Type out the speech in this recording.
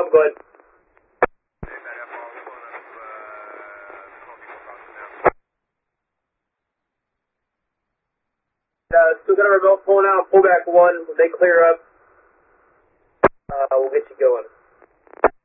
Go ahead. Still got a remote pulling out, pull back 1. When they clear up, we'll get you going.